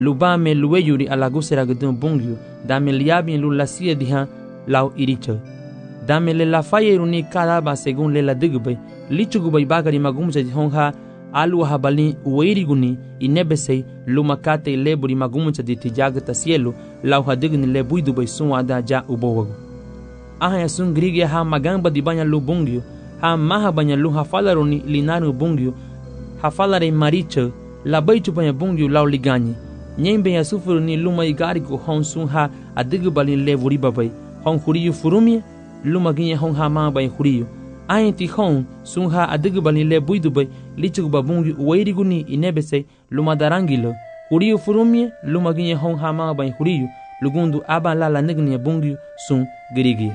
Lubame lueyuri alagusera gudun bungyu, dame liabi lu lasia diha lau iricha. Dame le la fayeruni kadaba según le la digubay, lichugubay bagari magumsa honha, alu habali ueriguni, inebesei, lumakate leburi magumsa di tijagata cielo, lau hadigni le buidubay sunwada ja ubowago. Aha sun grigia ha magamba di banya lu bungyu, ha maha banya lu hafalaruni linaru bungyu, hafalare maricha, la baichu banya bungyu lau ligani. Nyembe ya sufuru ni luma igariku hon sun ha adigubali le buribabay, hon huriyu furumia, luma ginye hon ha ma bay huriyu. Aenti hon sun ha adigubali le buidubay, lichuguba bungyu uwairiguni inebese luma darangilo, huriyu furumia, luma ginye hon ha ma bay huriyu, lugundu aba la nigni bungyu sun girigi.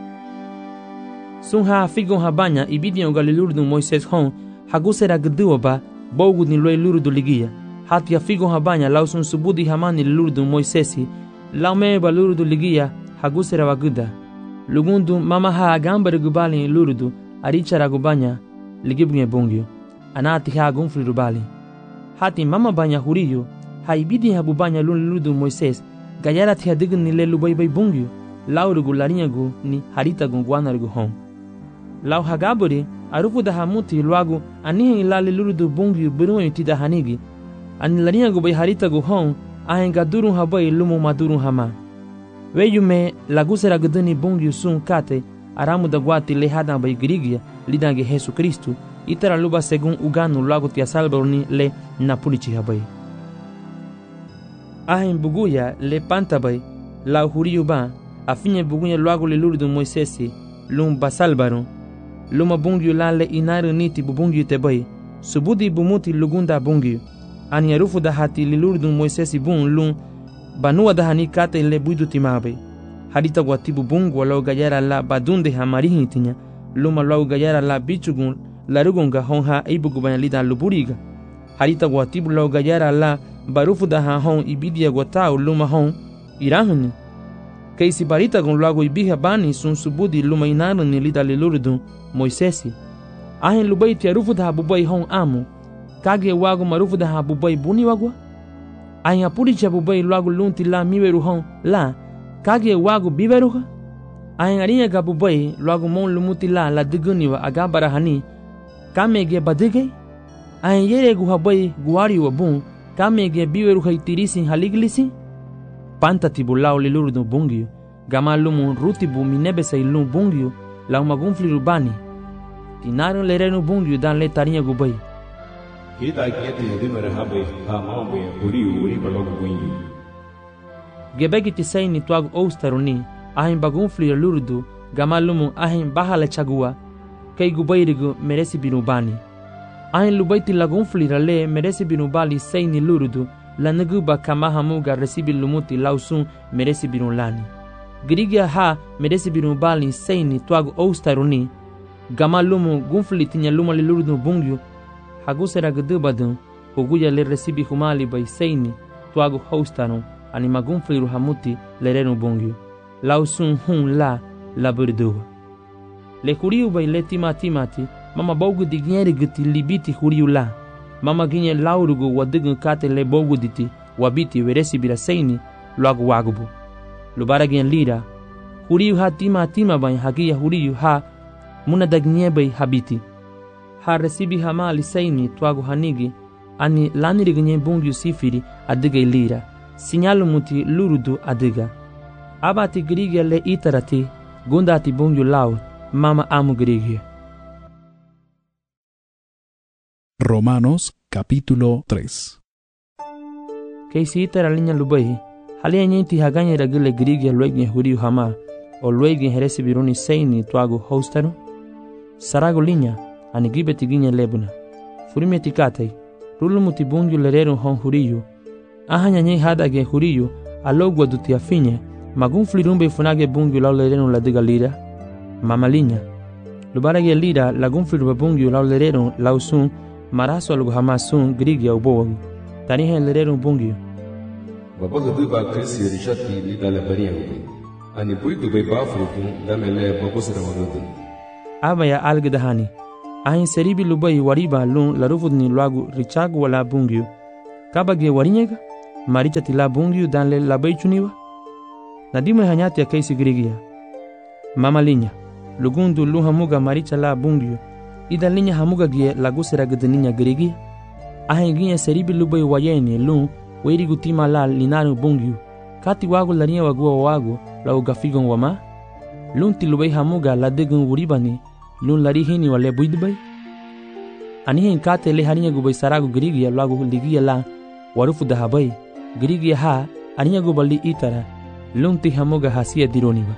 Sun ha figon ha banya ibidian galilurdu Moises hon, hagusera gduwa ba, bogu ni loe lurudu ligia. Hatia figon ha banya lau sun subudi hamani lurudu Moisesi, lau meba lurudu ligia, hagusera waguda. Lugundu mama ha agambare gubali lurudu, arichara gubanya, ligibunye bungyu. Anati ha agunfri rubali. Hati mama banya huriyo, ha ibidi ha bubanya lurudu Moises, gayara tia digin ni le lubaybay bungyu, lau rugu larinyagu ni harita gungwana rugu hon. Lau hagaburi, arufu da hamuti luagu, anihe ilali lurudu bungyu biruwe tida hanigi, ani larinyagu bay harita gu hon, ahenga durun habay lumu madurun hama. Weyume lagusera guduni bungyu sun kate, aramu da guati lehada bay girigia, lidange Jesu Kristu, itara luba segun uganu luagu tia salbaruni le napulichi habay. Ahen buguya le pantabay, lau huriyu ba, afinye buguya luagu le lurudu Moisesi, lum basalbarun, luma bungyu la le inaru niti bubungyu tebay, subudi bumuti lugunda bungyu, ani arufu da hati le lurudu Moisesi bun lum, banua da hani kate le buidu timabay, harita guatibu bungu lau gayara la badunde hamarihi tinya, luma lau gayara la bichugun, larugunga honha ibugu banyalida luburiga, harita guatibu lau gayara la barufu da ha hon ibidia guatau luma hon, irahuni, Keisi barita gon lago ibiha bani sun subudi luma inaru ni lida lilurudu Moisesi. Ahen lubai tia rufu da bubai hon amu. Kage wago marufu da bubai buni wagwa. Ahen apuri cha bubai lago lunti la miweru hon la. Kage wago biveruha. Ahen arinha ga bubai lago mon lumuti la diguni wa agabara hani. Kamege badige. Ahen yere gu habai guari wa bun. Kamege biveruha itirisi haliglisi. Panta tibu lau lilurudu bungyu, gama lumu rutibu minebese ilum bungyu, lau magunfli rubani. Tinaru lerenu bungyu dan le tarinha gubai. Kita kieti dimere habe ha mawe uri balogu bungyu. Gebegi tisei ni tuagu oustaruni, ahin bagunfli lurudu, gama lumu ahin bahala chagua, kei gubai rigu meresi binubani. Ahin lubaiti lagunfli rale meresi binubali sei ni lurudu, la naguba kama hamuga resibi lumuti lausun meresi binulani. Girigia ha meresi binubali seini tuagu oustaruni, gama lumu gunfli tinya luma li lurudu bungyu, hagusera gudubadun, huguya le resibi humali bay seini tuagu houstarun, anima gunfli ruhamuti le renu bungyu, lausun hun la burduwa. Le huriu bay le timati, mama bogu digneri guti libiti huriu la. Mama ginye laurugu wadigun kate le bogu diti wabiti weresi bira seini luagu wagubu. Lubara gen lira, huriyu ha tima bay hagia huriyu ha muna dagnye bay habiti. Ha resibi hamali seini tuagu hanigi, ani laniri ginye bungyu sifiri adiga lira, sinyalu muti lurudu adiga. Abati girigia le itarati, gundati bungyu lau, mama amu girigia. Romanos capítulo 3. Keisi itara linya lubai, halia nyenti haganya ragile grigia luegne huriu hama, o luegne heresi biruni seini tuagu hostaru. Sarago linya, anigibeti ginya lebuna. Furime tikatai, rulumuti bungyu lereru hon huriu. Ahanya nyei hadage huriu, alogwa duti afinye, magunfli rumbe funage bungyu lau lereru ladiga lira. Mama linya, lubarage lira lagunfli rumbe bungyu lau lereru lausun, maraso algo hamasun grigia ubowagu. Tanihe lereru bungyu. Babaga duba krisi rishati lidala bariyangu. Ani buidu bay bafrukun damele babusra warudun. Abaya algidahani. Ahin seribi lubai wariba lun larufudni luagu richagu wala bungyu. Kabage warinyega? maricha tila bungyu dan le labai chuniwa. Nadima hanyati ya kaisi girigia. Mama linya, lugundu lu hamuga maricha la bungyu, ida linya hamuga gie lagusera gudaninya girigia. Ahenginya seribi lubai wayeni lu, weiri gutima la linaru bungyu, kati wagu larinya wagua wagu, la ugafigon wama. Lunti lubai hamuga la degun wuribani, lun lari hini wale buidbai. Anihin kate le harinya gubai saragu girigia lagu ligia la, warufu dahabai, girigia ha, aninya gubali itara, lunti hamuga hasia dironiwa.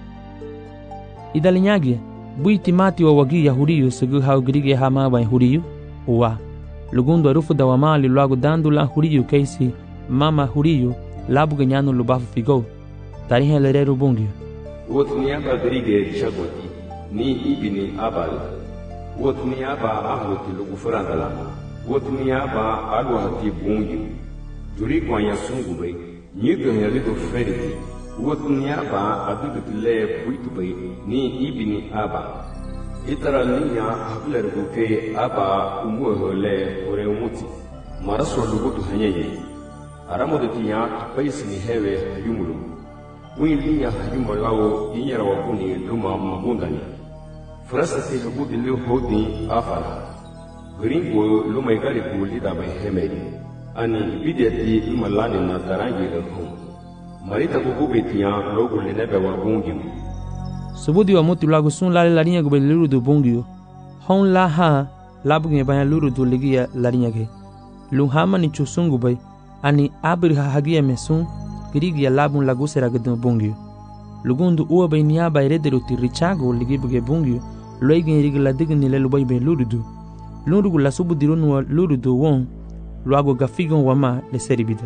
Idalinyagi, buiti mati wa wagi ya huriyu sugu hau girigia ha mabai huriyu, uwa. Lugundu arufu da wamali lagu dandu la huriyu kaisi, mama huriyu, labu ganyanu lubafu figo, tarihe lereru bungiyu. Wotniaba girigia shagwati, ni ibini abal. Wotniaba ahwati lugu furandala. Wotniaba alwati bungiyu. Duri kwa ya sungu bai, nyuga ya lido feriti. Wotniaba adugutile puitu bai, ni ibini aba. Itara niya habler guke aba umuhole ore umuti. Maraswa lugutu hanyenye. Aramodeti ya paisi ni hewe yumulu. Wili ya hayumba lao inyara wakuni luma mabundani. Frasati habudi liu hodi afara. Gringo luma igari gulida bai hemedi. Ani bideti luma lani na tarangi lehum. Marita kukubiti ya logu linebe wa bungimu. Subudi wa mutu lagu sun lali larinya gube lurudu bungiyu. Hon la ha labu nge banya lurudu ligia larinya ge. Luhama ni chusungu bai. Ani abir hagia mesun. Girigia labun lagusera gedun bungiyu. Lugundu uwa bai niaba irederuti richago ligibuge bungiyu. Loigin irigila digni le lubai bai lurudu. Lurugu la subu dirunwa lurudu won. Luago gafigon wama le seribida.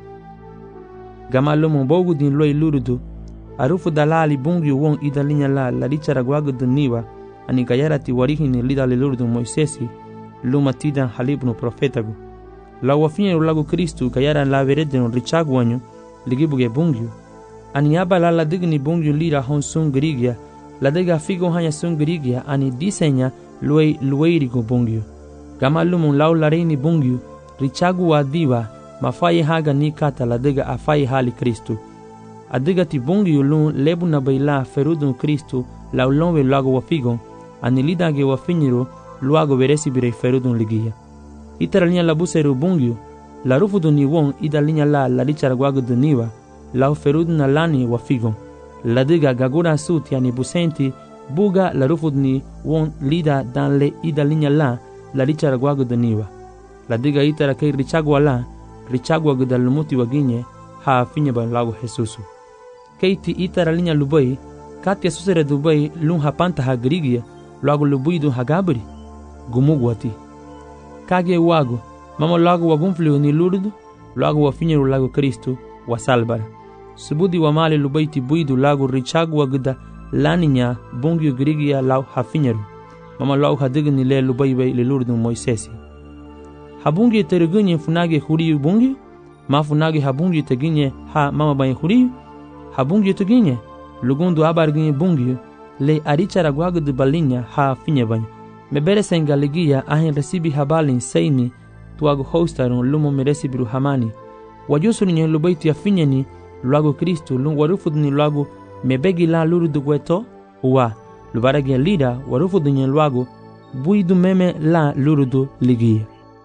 Gama lomo bogu din loi lurudu. Arufu dalali bungiyu won idalinya la richara guago duniwa. Ani gayarati warihini lida le lurudu Moisesi. Luma tidan halibnu profetagu. La wafinyeru lagu Kristu gayara la veredenu richago wanyu. Ligibuge bungiyu. Ani aba la digni bungiyu lira hon sun girigia. La dega figo hanya sun girigia ani disenya lueirigo bungiyu. Gama lumun lau lareini bungiyu. Richagu wa diwa mafai haga ni kata la dega afai hali Kristu. Adiga ti bungiyu lun lebu na baila ferudun Kristu lau lonwe luago wa figon. Ani lidage wa finyiru luago veresi birei ferudun ligia. Itara linya la buseru bungiyu. La rufudu ni won ida linya la richara guago duniwa, la ferudu na lani wa figon. La diga gagura suti yani busenti, buga la rufudu ni won lida dan le ida linya la richara guago duniwa. La diga itara kei richagwa gada lumuti waginye, ha finye ba lago Jesusu. Keiti itara linya lubai, katia susere dubai lun hapanta ha girigia, lago lubuidu ha gabri, gumugwati. Kage wago, mama lago wagunfliu ni lurudu, lago wafinyeru lago Kristu, wa salbara. Subudi wa mali lubaiti buidu lago richagu wagda laninya bungiyu girigia lau hafinyeru. Mama lau hadigni le lubaibai le lurudu Moisesi. Habungi teregunye funage huriyu bungiyu, ma funage habungi teginye ha mama bayi huriyu. Habungi teginye, lugundu abarginye bungiyu, le arichara guagdu balinya ha finye banyu. Mebere senga ligia ahin resibi habalin seini, tuago hostarun lumo meresi biru hamani. Wajusuri nye lubaiti ya finyeni luago Kristu lung warufudni luago mebegi la lurudu gweto uwa. Lubaragi lida warufudni nye luago buidu meme la lurudu ligia.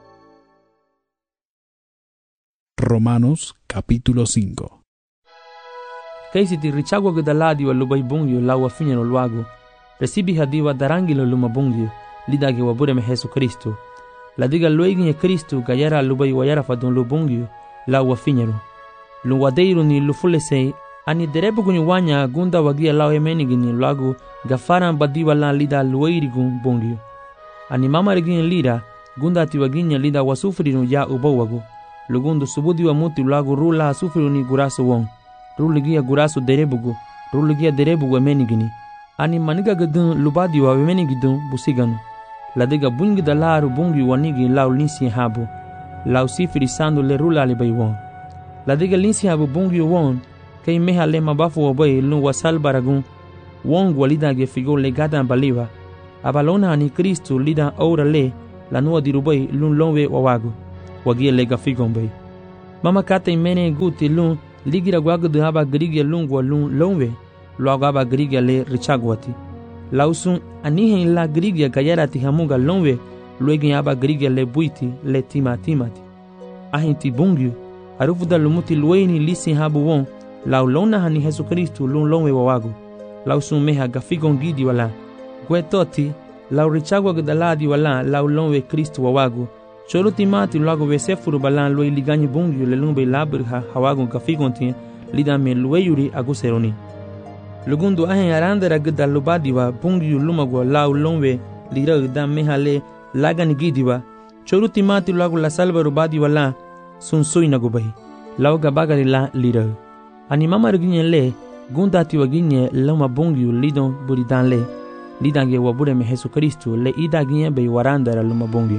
Romanos capítulo 5. Kaisi ti richagwa gudaladi wa lubai bungiyo la wa finyeno luago. Resibi hadiwa darangilo luma bungiyo lidagi wa bureme Jesu Kristu. La diga lueginye Kristu gayara lubai wayara fadun lubungiyo la wafinyeru. Luwadeiru ni lufulesei ani derebu kunyi wanya gunda wagia lao emenigini luagu gafaran badiwa la lida lueirigun bungiyo. Ani mama regini lida gunda ati waginya lida wasufirinu ya ubawagu. Lugundu subudi wa muti luagu rula sufirinu gurasu wong. Ruligia gurasu derebugu. Ruligia derebugu emenigini. Ani maniga gadun lubadi wa emenigidun busiganu. La diga bungi da laru bungi wanigi lau linsi habu. Lau sifiri sandu le rula li baywon. La diga linsi habu bungi won. Kei meha le mabafu wabai lun wasal baragun. Wong walida ge figo le gada baliwa. Abalona ani Kristu lida ora le. La nua dirubai lun lonwe wawagu. Wagie le gafigon bay. Mama kata imene guti lun ligira gwagu de aba grigia lungwa lun lonwe luago aba grigia le richagwati lausun anihen la grigia gayara ti hamuga lonwe luegin aba grigia le buiti le timati ahinti bungyu arufuda lumuti lueni lisi habu won lau lona hani Jesu Kristu lun lonwe wawagu lausun meha gafigon gidi wala gwetoti lau richagwa gdaladi wala lau lonwe Kristu wawagu choro timati luago wesefuru balan loi liganyi bungyu le lumbe labirha hawagu gafigon tin lidame lueyuri aguseroni lugundu ahen arandera gda lubadiwa bungyu lumagwa lau lonwe lira gda mehale lagani gidiwa choro timati luago la salva rubadi wala sunsui nagubai lau gabagari la lira ani mama ruginye le gundati waginye lama bungyu lidon buridan le lidange wabure me Jesu Kristu le idaginye be warandera luma bungyu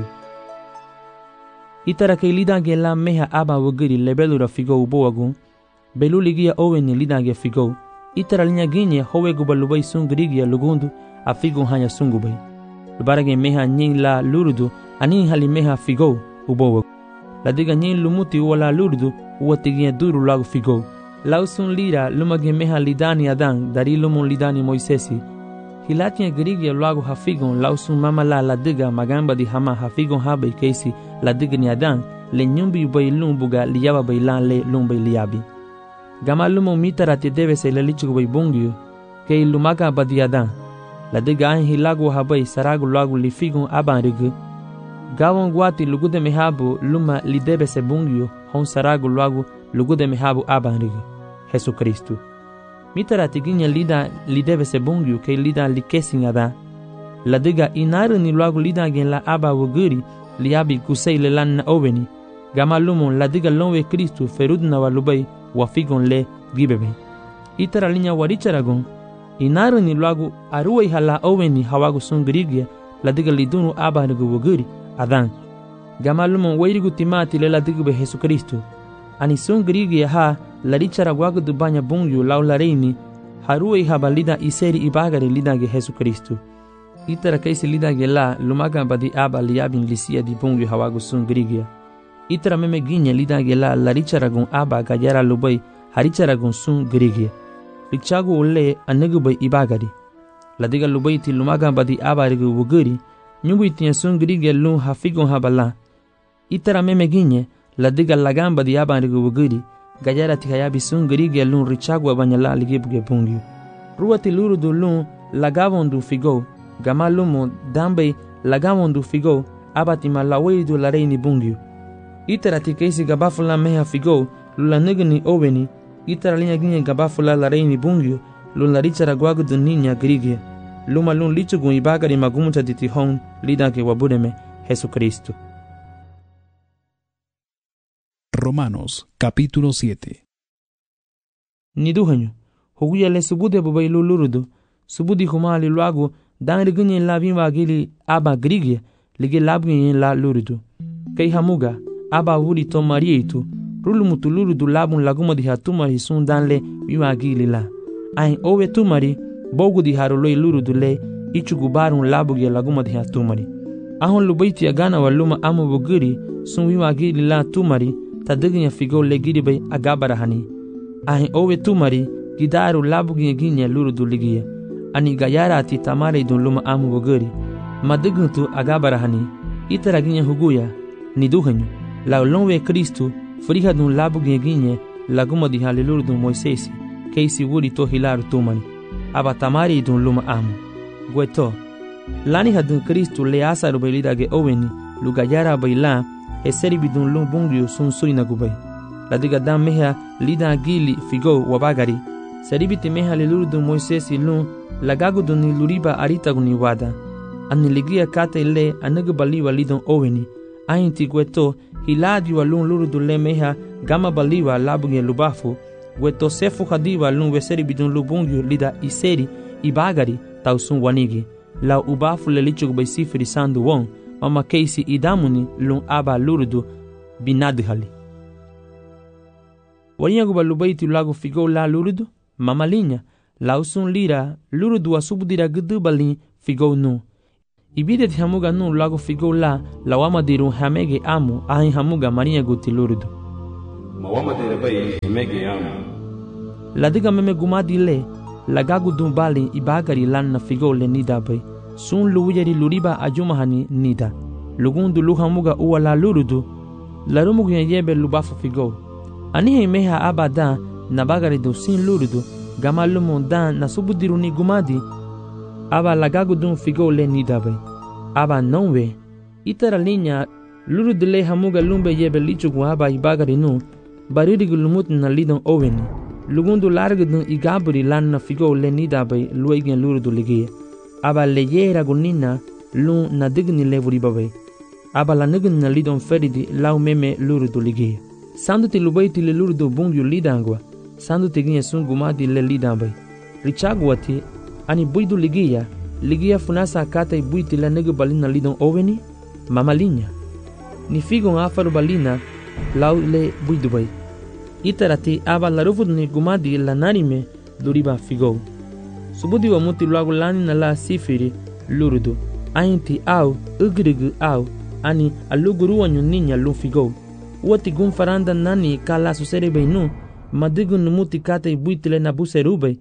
itara ke lidange la meha aba wagiri lebelura figo uboagun beluligia oweni lidange figo itara linya ginye howe gubalubai sungrigia lugundu a figo hanya sungubai lubarage meha nyin la lurudu ani hali meha figo uboagun la diga nyin lumuti wala lurudu uwatigia duru lagu figo lausun lira lumage meha lidani adan dari lumun lidani Moisesi hilatia grigia lagu hafigon lausun mama la diga magamba di hama hafigon habe keisi la diga ni adan le nyumbi bay lumbuga liyaba bay lan le lumbay liyabi gama lumo mitara te debe se le lichu bay bungyu ke lumaga badi adan la diga an hilagu habay saragu lagu lifigon aban rigu gawon gwati lugude mehabu luma lidebe se bungyu hon saragu lagu lugude mehabu aban rigu Jesu Kristu mitara tiginya lida lidebe se bungyu ke lida likesin ada la diga inaru ni lagu lida gen la aba wuguri liabi kusei le lan na oveni gama lumon la diga lonwe Kristu ferudna walubai wafigon le gibebe itara linya waricharagon inaru ni lagu aruwai hala oveni hawagu sungrigia la diga lidunu aba nugu wuguri adan gama lumon wairigu timati le la diga be Jesu Kristu ani sungrigia ha la richara gwagu dubanya bungyu lau la reini haruwai habalida iseri ibagari lidage Jesu Kristu itara kaisi lidage la lumaga badi aba liabin lisia di bungyu hawagu sungrigia itara meme ginye lidage la richara gun aba gajara lubai harichara gun sungrigia richagu ule anegu bai ibagari la diga lubai ti lumaga badi aba rigu wuguri nyungu itia sungrigia lu hafigon habala itara meme ginye la diga lagamba di aba rigu wuguri gajara tikayabi sungrigia lun richagwa banyala ligibge bungyu ruwati lurudu lun lagavondu figo gama lumo dambe lagavondu figo abati malaweidu la reini bungyu itara tikaisi gabafula meha figo lula nigni oweni itara linya ginye gabafula la reini bungyu lun la richara gwagudu ninya grigia luma lun lichugun ibagari magumuta ditihon lidanke wabudeme Jesu Kristu. Romanos capítulo 7. Niduhanyo huguya le subude bubai lulurudu subudi humali luagu dan rigunye la bimba gili aba grigia lige labgunye la lurudu kai hamuga aba wuri to marietu rulu mutulurudu labun laguma di hatumari sun dan le bimba gili la ain owe tumari bogu di haruloi lurudu le ichugu barun labuge laguma di hatumari ahon lubaiti agana waluma amu buguri sun bimba gili la tumari tadiginya figo le gidi bay agabara hani ahin owe tumari gidaru labuginya ginya lurudu ligiya ani gayara ati tamare dun luma amu buguri madiguntu agabara hani itara ginya huguya ni duhanyu la lonwe Kristu friha dun labuginya ginya laguma di hali lurudu Moisesi keisi wuri to hilaru tumani aba tamare dun luma amu gweto lani hadun Kristu le asaru baylidage oweni lugayara bayla eseri bidun lum bungyu sun suina gubai la diga dam meha lida gili figo wabagari seribiti meha lilurudu Moisesi lum lagagu duni luriba aritaguni wada ani ligia kate le anagu baliwa lidon oweni ainti gweto hiladi wa lum lurudu le meha gama baliwa labuge lubafu gweto sefu hadiwa lum weseri bidun lubungyu lida iseri ibagari tausun wanigi la ubafu le lichug bai sifiri sandu won mama keisi idamuni lun aba lurudu binadhali wanya guba lubaiti lagu figo la lurudu mama linya lausun lira lurudu wa subudira gudubali figo nu ibide ti hamuga nu lagu figo la lawama diru hamege amu ahin hamuga maria guti lurudu mawama tere bai mege yama. Ladiga meme gumadi le lagagu dumbali ibagari lan na figo le nida bai. Sun luwiyari luriba ajumahani nida. Lugundu luhamuga uwa la lurudu. Larumugu yebe lubafu figo. Anihe meha abada na bagari do sin lurudu. Gama lumu dan na subudiru ni gumadi. Aba lagagu dum figo le nida bai. Aba nonwe. Itara linha lurudu le hamuga lumbe yebe lichugu aba ibagari nu. Baririgu lumut na lidon oweni. Lugundu largu dun igaburi lan na figo le nida bai luegen lurudu ligia. Aba le yera gunina lun na digni le vuriba bai. Aba la nigin na lidon feridi lau meme lurudu ligia. Sandu ti lubaiti le lurudu bungyu lidangwa. Sandu ti ginye sun gumadi le lidan bai. Richagwati ani buidu ligia funasa kata buiti la negu balina lidon oveni. Mama linha. Ni figo afaru balina lau le buidu bai. Itarati aba la rufudu ni gumadi la narime duriba figo. Subudi wa muti luagu lani na la sifiri lurudu. Ainti au ugrigu au ani aluguru wanyu ninya lu figo. Uati gun faranda nani kala susere bai nu. Madigu numuti kate buitile na buseru bai.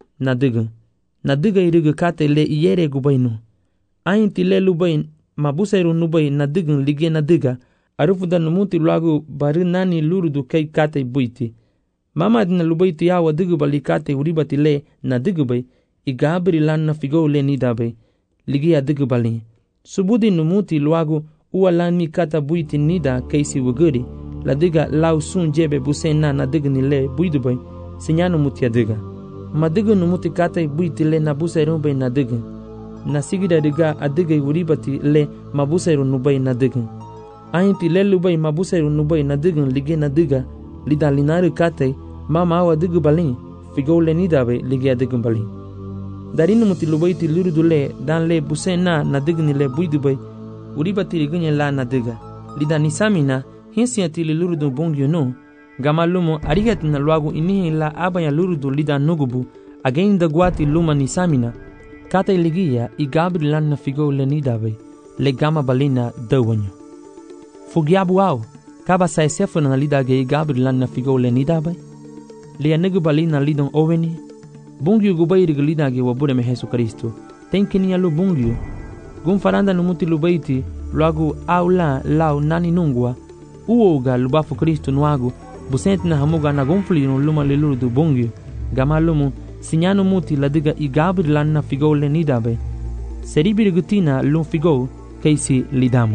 Nadiga irigu kate le iyere gu bai nu. Ainti le lu bai mabuseru nu bai nadigun lige nadiga. Arufuda numuti luagu bari nani lurudu kai kate buiti. Mama adina lu baiti ya wadigu bali kate uribati le nadigu bai. Igabri lan na figo le nida bai. Ligi adigu bali. Subudi numuti luagu ua lani kata buiti nida kaisi wuguri. Ladiga lau sun jebe busen na digu ni le buidu bai. Sinyanu muti adiga. Madigu numuti kata buiti le na buseru bai na digu. Na sigida diga adiga uribati le mabuseru nubai na digu. Ainti le lubai mabuseru nubai na digu ligi na diga. Lida linari kate mama awa digu bali. Figo le nida bai ligi adigu bali. Darinu muti lubaiti lurudu le dan le busen na digni le buidu bai. Uribati ligunye la na diga. Lida nisamina hinsi ati li lurudu bongyu no. Gama lumo arigati na luagu inihi la abaya lurudu lida nugubu. Again da guati luma nisamina. Kata iligia igabri lan na figo le nida bai. Le gama balina dawanyo. Fugiabu au. Kaba sa esefu na lida ge igabri lan na figo le nida bai. Le anigu balina lidon oweni. Bungyu gubai rigulidagi wabure me Jesu Kristo. Tenkini alu bungyu. Gun faranda numuti lubaiti. Luagu aula lau nani nungwa. Uoga lubafu Kristo nuagu. Busenti na hamuga na gunfli no luma leluru du bungyu. Gama lumu. Sinyanu muti ladiga igabri lanna figo le nidabe. Seribi rigutina lum figo. Keisi lidamu.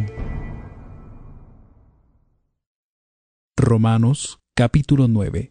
Romanos capítulo 9.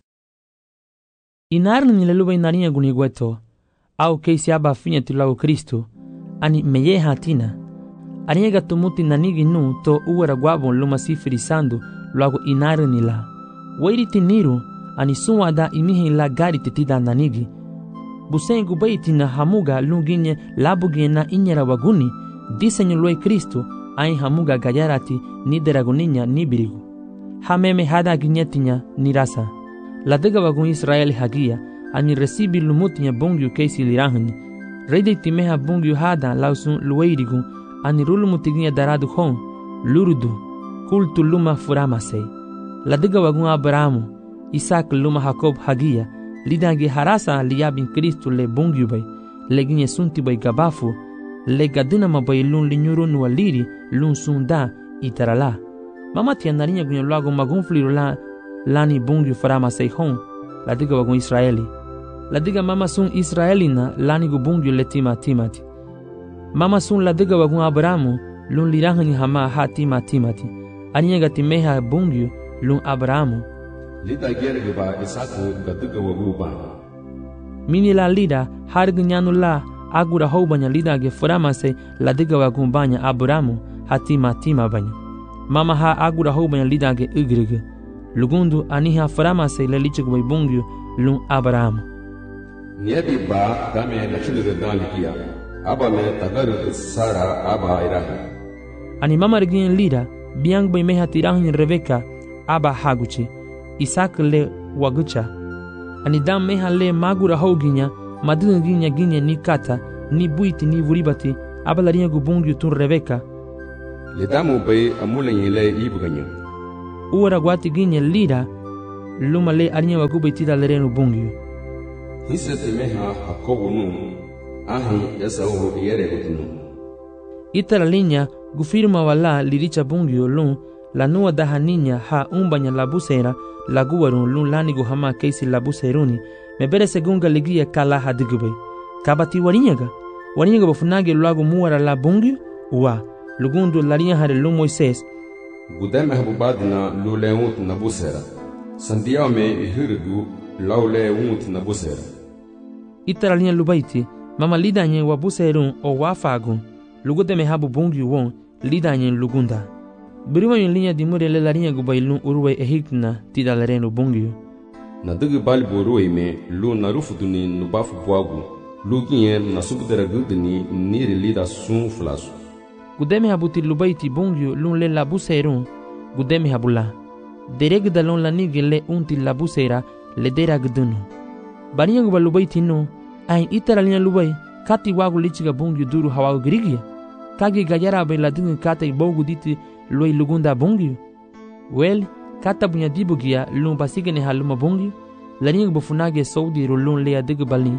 Inarni ni leluba inarinha gunigueto, au keisi aba finha tilago Kristo, ani meye hatina. Arinha tumuti nanigi nu to uera guabon luma sifirisando logo inarni la. Wairi tiniru ani suada imihi la gari titida nanigi. Busen gubaiti na hamuga lunginye labugie na inyera waguni, disenyo loi Kristo, ai hamuga gayarati ni deraguninya ni birigu. Hameme hada ginyetinya ni rasa. Ladiga wagun Israel hagia, ani resibi lumutinya bungyu keisi lirahani. Reide timeha bungyu hada lausun lueirigu, ani rulumutiginya daradu hon, lurudu, kultu luma furamasei. Ladiga wagun Abrahamu, Isaac luma Jacob hagia, lidangi harasa liyabin Kristu le bungyu bay, leginye sunti bay gabafu, le gadinama bay lun linyuru nuwa liri, lun sunda itarala. Mama tianarinya gunyo lago magunfliru la lani bungyu farama seihon, ladiga wagun Israeli. Ladiga mama sun Israelina lani gu bungyu letima timati. Mama sun ladiga wagun Abrahamu lun lirahani hama ha timati. Aniega timeha bungyu lun Abrahamu. Lida gerge ba Isaku gadiga wagu ba. Mini la lida hargu nyanu la agura houbanya lida ge farama se ladiga wagun banya Abrahamu ha tima banya. Mama ha agura houbanya lida ge ugrige. Lugundu aniha farama se lelichik bay bungyu lun Abrahamu. Niyabi ba dame na chulu dalikia. Aba me tagaru Sara aba irahi. Ani mama regin lida biang bay meha tirahin Rebeka aba haguchi. Isaac le wagucha. Ani dam meha le magura houginya madin ginya ni kata ni buiti ni vuribati aba larinha gu bungyu tun Rebeka. Le damu bay amulen le ibuganyo. Uara guati ginye lida luma le arinha waguba itida lereno bungio. Hisete meha hakobu nu, ahi Esau yere gutinu. Itara linha gufirma wala liricha bungio lun la nua daha niña ha umbanya labusera la guwarun lun lanigo hama keisi labuseruni mebere segunga ligia kala hadigube. Kabati warinyaga bafunage luago muara la bungio wa lugundu larinha hare lun Moises. Gudeme habubadina lulewut nabusera. Sandiame ihirigu laulewut nabusera. Itara linha lubaiti mama lidanye wabuserun o wafagun lugudeme habu bungio won lidanye lugunda. Biriwa yung linya di mure le larinha gubailun uruwe ehikna tida lereno bungio. Na digi bali boruwe me lu narufuduni nubafu buagu. Lu ginye na subdera gudini niri lida sun flasu. Gudeme habuti lubaiti bungio lun le labuserun gudeme habula. Dereg dalon la nige le unti labusera le dera gudunu. Barinha guba lubaiti no ain itara linya lubai kati wagu lichiga bungio duru hawagu girigia. Kagi gajara be la dingi kata ibogu diti loi lugunda bungio. Well, kata bunya dibugia lun pasigene haluma bungio. Larinha bufunage saudi lun lea digu balin.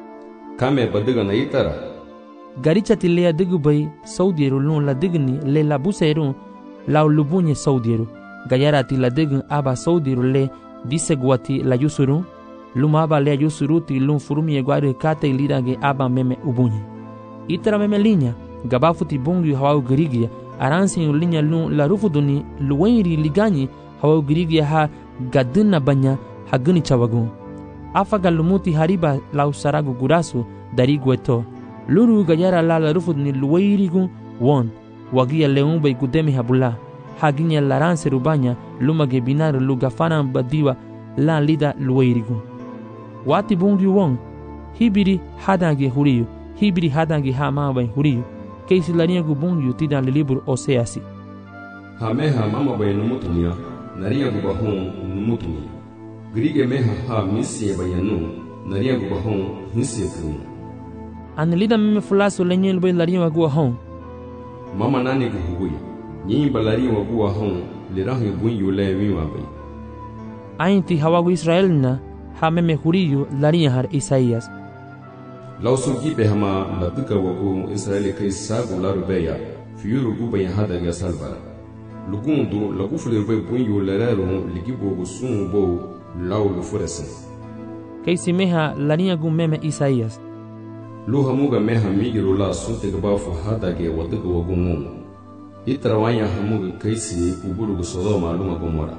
Kame badiga na itara. Garicha ti lea digu bay saudi lun la digni le la buserun lau lubunye saudi. Gajara ti la digun aba saudi le disegwati la yusurun. Luma aba lea yusuruti lun furumi eguari kata ilirage aba meme ubunye. Itara meme linha gabafuti bungio hawau girigia. Aransi yung linya lun la rufuduni luwenri ligani hawau girigia ha gadina banya haguni chawagun. Afaga lumuti hariba lau saragu gurasu dari gueto. Luru gajara la rufuduni luwenri gun won. Wagia leumba gudeme habula. Haginya laranse rubanya lumage binar lugafana badiwa la lida luwenri gun. Wati bungio won. Hibiri hadange huriyo. Hibiri hadange hamabai huriyo. Keisi larinha gubungio tida le livro Oseasi. Hameha mama bay numutunia, narinha gubahon numutunia. Grige meha ha misi bayanu, narinha gubahon misi kunu. Anelida meme fulaso lenye bay larinha waguahon. Mama nani guhuguya, nyimba larinha waguahon, lirahi bunyo le wiwa bay. Ainti hawagu Israelina, ha meme huriyo larinha har Isaías. Lausu gibe hama la duka wagu Israeli kai sagu la rubeya fiuru guba ya hada ya salbara lugundu la gufule rube bunyo lerero ligibo gusun bo lau lufuresen kai simeha larinha gu meme Isaías lu hamuga meha migiru la sunte gabafu hada ge waduka wagu mu itrawanya hamuga kaisi uburu gu Sodoma lunga Gomora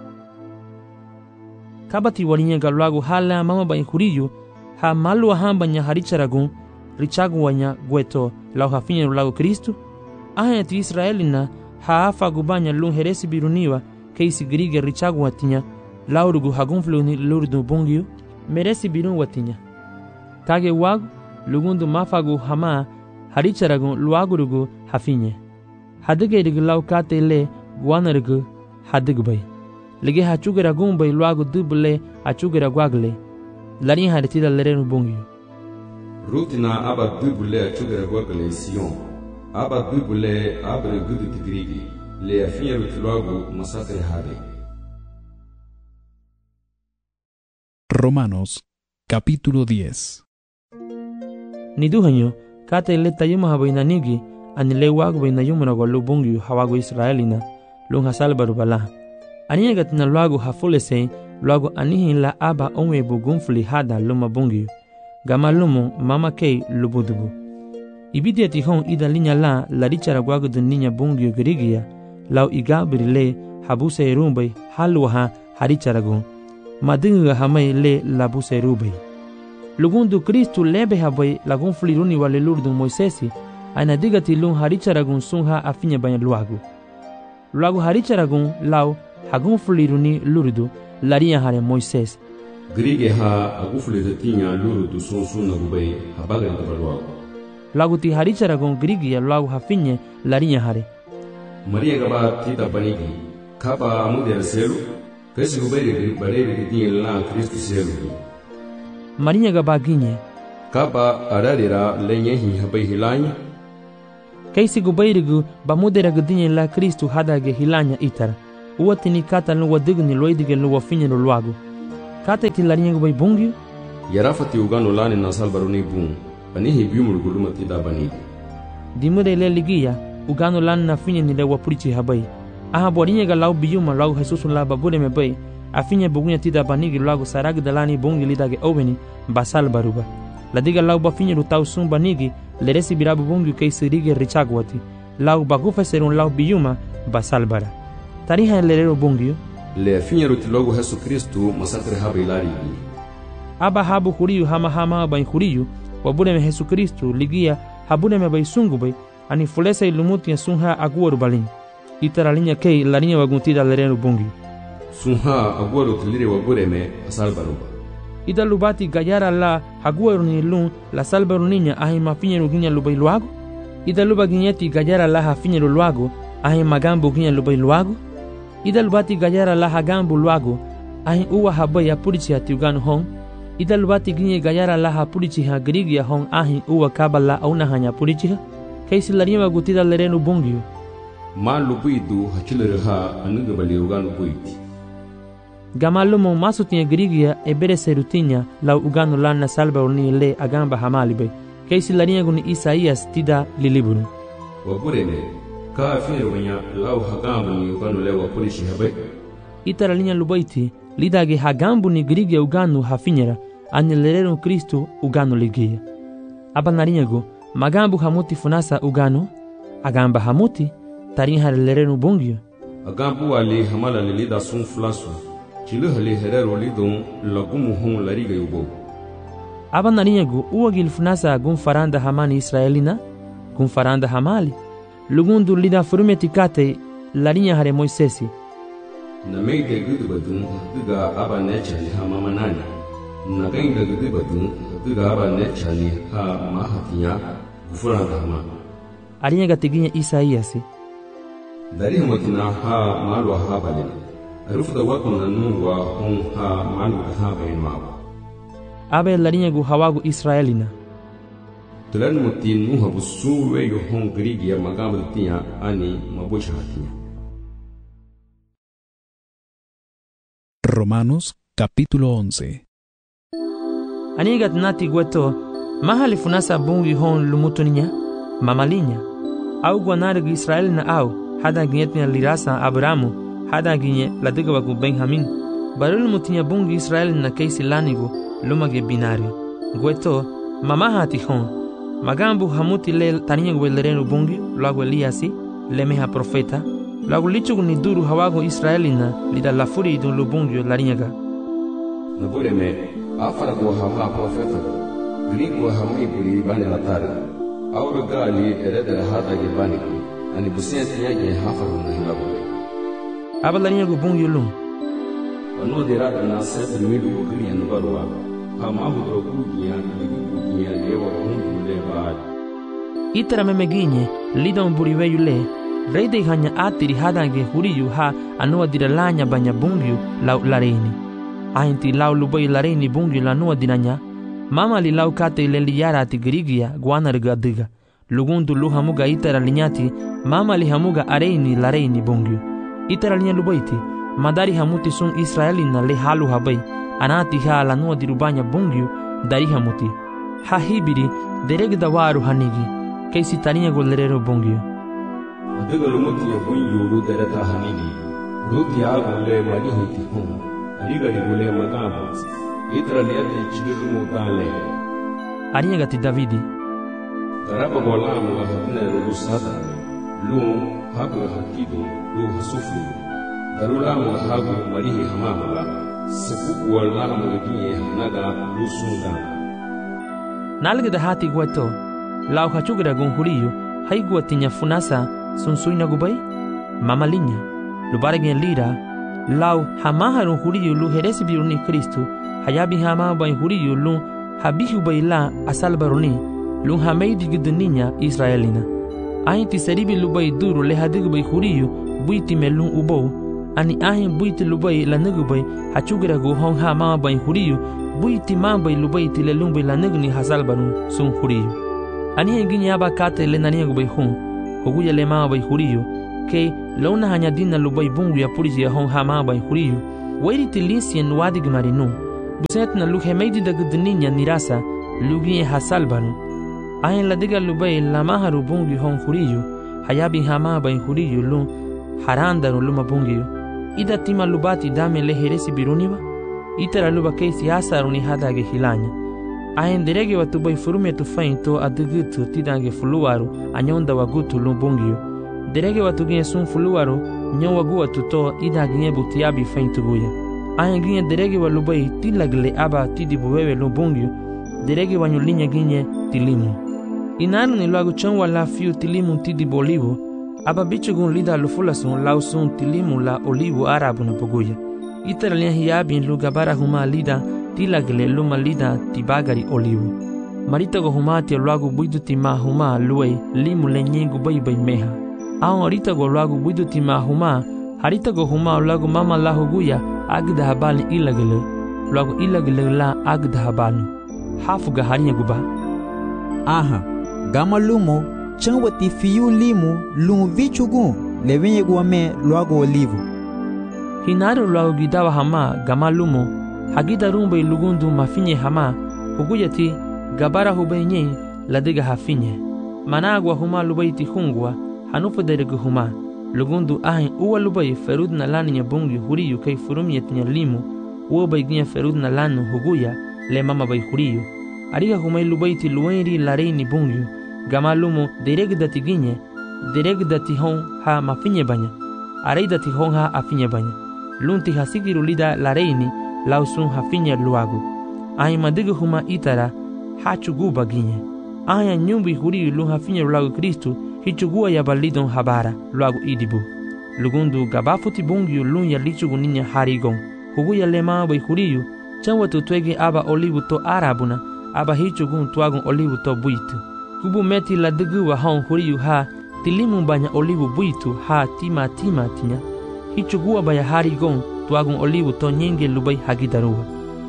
kabati warinha galwagu hala mama ba huriyo ha malu hamba nya haricharagun richagu wanya gueto lau hafinye lago Kristo ahayati Israelina ha afa gubanya lun heresi biruniwa keisi grige richagu watinya laurugu hagunfluni lurdu bungio meresi birun watinya kage wagu lugundu mafagu hama haricharagun luagurugu hafinye hadige rig lau kate le guanarugu hadigbay lege hachugera gumbay luagu dubule hachugera gwagle larinha haritida lereno bungio. Rutina aba dubule chugera gwagale Sion. Aba dubule abre gudu tigrigi. Le afinha rutilago masakre hade. Romanos, capítulo 10. Niduhanyo, kate le tayuma habainanigi, anile wagu bainayuma gwalu bungio hawagu Israelina, lung hasalbaru bala. Aniagatina luagu hafulese, luago anihin la aba onwe bugunfuli hada luma bungio. Gama lumu mama kei lubudubu. Ibidia tihon ida linya la richara gwago de niña bungio girigia, lau igabiri le habuse rumbai halwaha haricharagun. Madinga hamay le labuse rubai. Lugundu Kristu lebe habai lagunfuli runi wale lurdu Moisesi, aina digati lun haricharagun sunha afinya banya luagu. Luagu haricharagun lau hagunfuli runi lurdu larinha hare Moises. Grige ha agufule tinha lurdu sunsun rubai habaga de balwa. Lagu ti haricharagun grige lagu hafinye larinha hare. Maria gaba tita banigi kapa amuder selu kesi rubai bare tinha la Kristo selu. Maria gaba ginye kapa ararira lenye hi habai hilanya. Kesi gubairigu bamudera gudinye la Kristo hadage hilanya itara. uwa tini kata lu wadigni loidige lu wafinye lu luago. Kata iti larinyago bay bungyo? Yarafati ugano lani na salbaruni bung, anihi biumul guluma tida banigi. Dimure ile ligia, ugano lani na finye nile wapurichi habay. Aha borinyaga lau biyuma lau Jesusun la babure me bay, afinye bugunya tida banigi luago sarag dalani bungi lidage oveni, basal baruba. Ladiga lau bafinye lutau sum banigi, leresi birabu bungi kay sirige richagwati. Lau bagufa serun lau biyuma, basal bara. Tariha lerero bungyo? Le afinye rutilogo Jesu Kristu masatre haba ilari. Aba habu huriyu hama bay huriyu, wabure me Jesu Kristu ligia habure me bay sungu bay, ani fulesa ilumuti ya sunha aguwaru balin. Itara linya kei larinya waguntida lerero bungyo. Sunha aguwaru tilire wabure me asal baruba. Ida lubati gayara la haguwaru ni lun la salbaru ninya ahi mafinye ruginya lubay luago? Ida luba ginyeti gayara la hafinye luago ahi magambu ginya lubay luago? Ida lubati gayara la hagambu luago ahi uwa habay apurichi hati uganu hong? Ida lubati ginye gayara la hapurichi ha grigia hong ahi uwa kabala auna hanya purichi ha? Kaisi larinya wagutida lereno bungyo? Ma lubuidu hachilere ha anuga bali uganu buiti. Gamalumo masutinha grigia ebere serutinya lau ugano lana salba uni le agamba hamalibe. Kaisi larinha guni Isaías tida liliburu. Waburene, ka afine wanya lau hagambu ni ugano le wapurishi habe. Itara linha lubaiti, lidage hagambu ni grigia ugano hafinyera, ane lerero Kristu ugano ligia. Aba narinha go, magambu hamuti funasa ugano, agamba hamuti, tarinha lerero bungyo. Agambu wali hamala lilida sun flasu. Chilu hali herero lidon lagumu hon lariga yubo. Aba narinyago uwa gilfunasa gun faranda hamani Israelina, gun faranda hamali. Lugundu lida furumeti kate larinya hare Moisesi. Na meide gudu badun duga aba nechali ha mamanani. Na gainga gudu badun duga aba nechali ha mahatinya gufuranda hama. Arinyaga tiginya Isaías. Dari matina ha malwa ha balina. Arufda wakuna nuwa hon ha malu ha bainwa. Abe larinyago hawago Israelina. Tulan mutin nuha busuwe yo hon grigia magambu tinya ani mabusha hatinya. Romanos capítulo 11. Anigat nati gweto mahali funasa bungi hon lumutuninya mamalinya au gwanarg Israelina au hada ginyetnya lirasa Abramu hada ginye ladiga wagu Benjamin barul mutinya bungi Israelina keisi lanigo lumage binari gweto mamahati hon magambu hamuti le taninya gwelereno bungi lagu Eliasi lemeha profeta lagu lichugu ni duru hawago Israelina lida lafuri idun lubungi larinyaga nabure me afara go hama profeta gringo hamai buri bani latari auru gali eredere hada gibani ani busiyati yake hafaru na hilabu aba larinyago bungi lum anu derada na sefer midu kuri anubarwa hama budro kugiya kugiya lewa bungi le baad itara memeginye lidon buriwe yule reide hanya atiri hadange huriyu ha anua diralanya banya bungi lau lareini ainti lau lubai lareini bungi lanua dinanya mama li lau kate leli yara ati girigia guanarga diga lugundu lu hamuga itara linyati mama li hamuga areini lareini bungi itara linya lubaiti madari hamuti sun Israelina le halu habai anati ha lanua dirubanya bungi dari hamuti ha hibiri deregda waru hanigi kaisi taninya golerero bungi adiga lumuti ya bungi ulu dereta hanigi ruti ya gule mali huti hum adiga di gule magamu itara liyate chigiru mutale arinya gati Davidi Daraba golamu wa hadina rulusada lu hagu hakidu lu hasufu darulamu wa hagu marihi hamamala sepuku walamu wakinye hanaga lu sunga nalgada hati gweto lau hachugira gunhuriyo haigua tinya funasa sunsuina gubai mamalinya lubaragin lira lau hamaharun huriyo lu heresi biruni Kristu hayabi hama bai huriyo lu habihu bai la asalbaruni lu hameidi giduninya Israelina ainti seribi lubai duru le hadigu bai huriyo buiti melun ubou ani ahin buiti lubai la nugu bai hachugira gu hong hama bai huriyo buiti mambai lubai ti le lumbai la nugu ni hasalbarun sun huriyo ani henginya aba kate le naniya gu bai hun hoguya le mama bai huriyo ke launa hanyadina lubai bungu ya puriji ya hon hama bai huriyu wairi tilisien wadig marinu buset na luke meidi da gudninya nirasa lugi hasalbanu ayin ladiga lubai lamaharu bungu hon huriyu hayabi hama bai huriyu lu harandaru luma bungu ida tima lubati dame le heresi biruniwa itara luba keisi asaruni hadage hilanya ayin derege watu bai furume tu fainto adugutu tidange fuluwaru anyonda wagutu lu bungu derege watu ginye sun fuluwaru nyo wagu watu to ida ginye butiabi faintu guya ayin ginye derege wa lubai tilagle aba tidibu wewe lu bungu derege wanyu linya ginye tilimu inaru ni luagu chanwa la fiu tilimu tidibu olivu aba bichugun lida lufulasun lausun tilimu la olivu arabu na poguya itara linya hiyabin lu gabara huma lida tilagle luma lida tibagari olivu maritago huma tia luagu buidu tima huma luwe limu lenyengu bai meha aon oritago luagu buidu tima huma haritago huma luagu mama la huguya agda habali ilagele luagu ilagele la agda habalu hafuga harinya guba aha gama lumo chanwati fiu limu lumu vichugu levenye guame luagu olivu hinaru luagu gidawa hama gama lumo hagida rumbe lugundu mafinye hama huguyati gabara hubenye ladiga hafinye managwa huma lubaiti hungwa hanufu deregu huma lugundu ahin uwa lubai ferud na lani bungi huriyu kai furumiyet nya limu uwa bai gnya ferud na lanu huguya le mama bai huriyu ariga humai lubaiti luenri lareini bungi gama lumo deregdati ginye deregdati hon ha mafinye banya areidati hon ha afinye banya lunti hasigiru lida lareini lausun hafinye luagu ahin madiga huma itara hachuguba ginye aya nyumbi huriyu lu hafinye luagu Kristu hichugua ya balidon habara luagu idibu lugundu gabafuti bungiu lun ya lichugu ninya harigon huguya lema bai huriyu chanwatu twege aba olivu to arabuna aba hichugun tuagun olivu to buitu kubu meti la dugu wa hon huriyu ha tilimu banya olivu buitu ha tima tinya hichugua baya harigon tuagun olivu to nyenge lubai hagidaruwa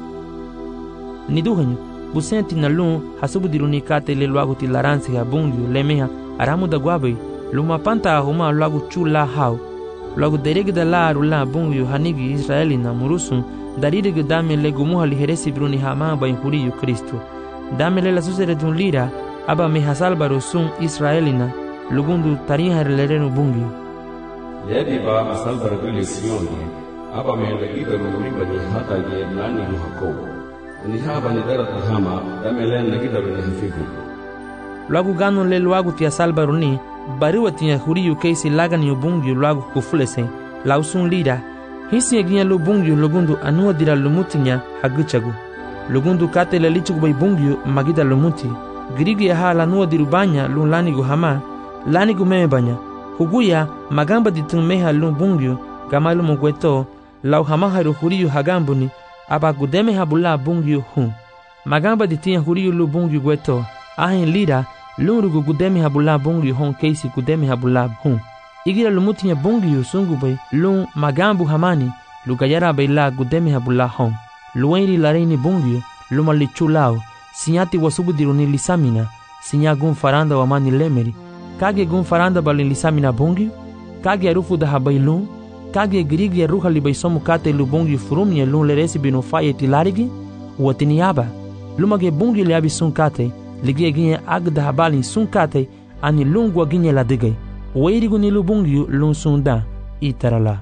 niduhanyu busenti na lun hasubu diruni kate le luagu ti laransi ha bungiu lemeha aramu da guabe luma panta huma luagu chula hau luagu deregda la rula bungiu hanigi israelina murusun darirege dame le gumuha liheresi bruni hama bai huriyu Kristu dame le la susere dun lira aba me hasalbaru sun israelina lugundu tariha lerenu bungiu ledi ba asalbaru gili siyoni aba me le ida ruri bani hata ye nani muhako ni haba ni darata hama dame le nagida bani hafiku luagu ganu le luagu tia salbaruni bariwa tia huriyu keisi lagani ubungiu luagu kufulese lausun lira hisi eginya lubungiu lugundu anua dira lumutinya haguchagu lugundu kate le lichugu bai bungiu magida lumuti girigi ya hala nua dirubanya lun lanigu hama lanigu meme banya huguya magamba ditun meha lun bungiu gamalu mugweto lau hama haru huriyu hagambuni aba gudeme habula bungiu hun magamba ditia huriyu lu bungiu gweto ahin lira lunrugu gudemi habula bungi hon keisi gudemi habula hun igira lumutinya bungi sungu bai lun magambu hamani lugayara bai la gudemi habula hon luenri lareini bungi luma lichulao sinyati wasubu diruni lisamina sinya gun faranda wamani lemeri kage gun faranda balin lisamina bungi kage arufu da habai lun kage girigi ya ruha libai somu kate lu bungi furumye lun leresi binu faye tilarigi watiniaba lumage bungi liabi sun kate ligie ginye agda habalin sun kate ani lungwa ginye la digay weirigu ni lubungiu lun sunda itarala.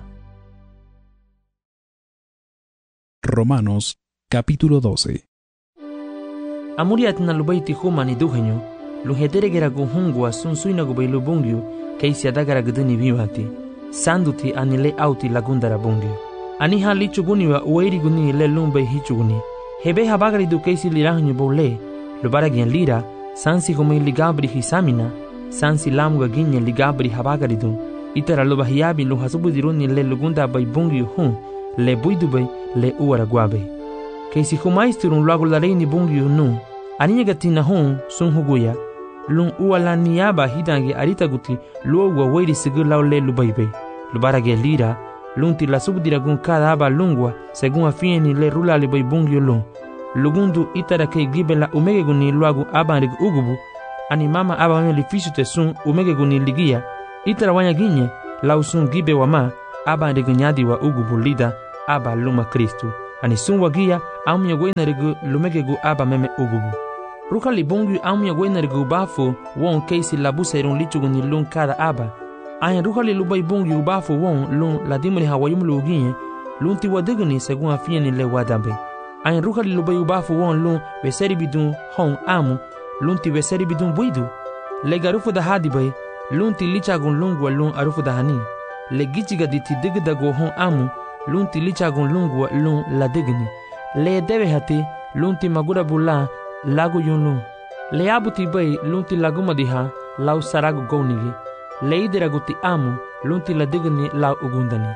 Romanos capítulo 12. Amuriat na lubaiti huma ni duhenyo luhederegera guhungwa sun suina gubay lubungiu keisi adagara guduni vivati sanduti ani le auti lagundara bungiu ani ha lichuguniwa weirigu ni le lumbay hichuguni hebe habagari du keisi lirahanyo bole lubara gyan lira sansi humay ligabri hisamina sansi lamuga ginye ligabri habagaridun itara luba hiyabi lu hasubu diruni le lugunda bay bungi hun le buidu bay le uwara guabe keisi humaistirun luagu lareini bungi nu aninya gatina hun sun huguya lun uwala niyaba hidange arita guti luwa weiri sigur lau le lubaybe lubara gyan lira lunti la subdiragun kada aba lungwa segun afieni le rula le bay bungi lun lugundu itara ke gibela umege guni luagu abanrig ugubu ani mama aba meme lifisute sun umege guni ligia itara wanya ginye lausun gibe wama aba ndeganyadi wa ugubu lida aba luma Kristu ani sun wagia amya gwena regu lumegegu aba meme ugubu ruka libongu amya gwena regu bafo won keisi labusa iron lichugu ni lun kada aba aya ruka lilubai bongu bafo won lun ladimri hawayum luginye lun ti wadegni segun afia ni le wadambe aya ruka lilubai bafo won lun weseri bidun hon amu lun ti weseri bidun buidu le garufu da hadibai lun ti lichagun lungwa lun arufu da hani le gichiga diti digdago hon amu lun ti lichagun lungwa lun la digni le debe hati lun ti magura bula lagu yun lun le abuti bai lun ti laguma diha lau saragu gownigi le ideragu ti amu lun ti la digni lau ugundani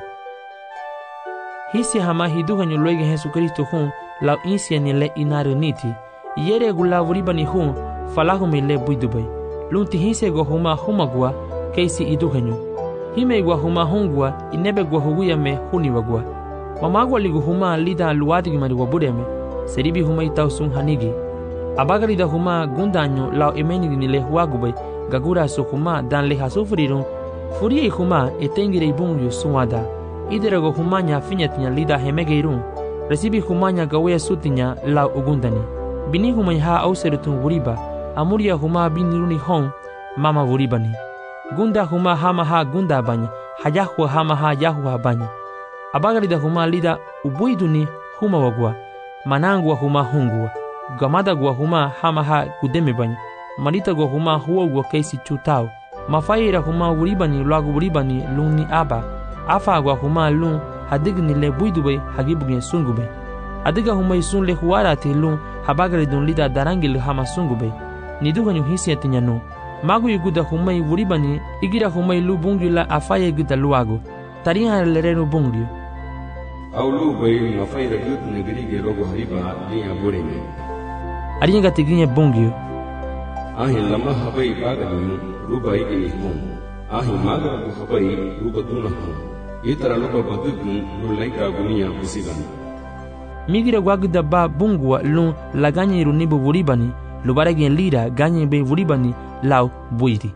hisi hama hiduhanyo loige Jesu Kristo hon lau insia ni le inaru niti yere gu lau ribani hon falahumi le buidubai lun ti hisi go huma humagua keisi iduhanyo hime gua huma hongua inebe gua huguya me huni wagua mamagua ligu huma lida luadigi mari wabureme seribi huma itausun hanigi abagari da huma gundanyo lau emenigi ni le huagubai gagura so huma dan le hasufrirun furie huma etengire ibungyo suwada iderago huma nya finyatinya lida hemegeirun resibi huma nya gawe sutinya lau ugundani bini huma ha auserutun wuriba amuria huma biniruni hon mama wuribani gunda huma hama ha gunda banya hayahua hama ha yahua banya abagari da huma lida ubuiduni huma wagua manangua huma hungua gamada gua huma hama ha gudeme banya marita gua huma huwa gua keisi chutao mafaira huma wuribani lagu wuribani luni aba afa gua huma lun hadigni le buidube hagibugen sungube adiga huma isun le huara te lun habagari dun lida darangil hama sungube niduganyu hisi atinyano magu yuguda humai wuribani igira humai lu bungyu la afaye guda luago tariha lereno bungyu au lu bai mafai ragut negri ge logo hariba liya bureme ariga tiginye bungyu ahin lama habai baganu rubai ge hum ahin magra bu habai rubatuna hum itara luba badugun lu laika gunia busigani migira gwaguda ba bungwa lu laganye runibo wuribani lubaregen lira ganye be wuribani lau buiti.